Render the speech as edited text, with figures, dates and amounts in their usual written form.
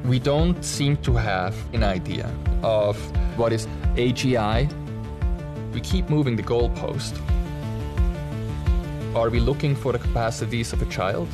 We don't seem to have an idea of what is AGI. We keep moving the goalpost. Are we looking for the capacities of a child?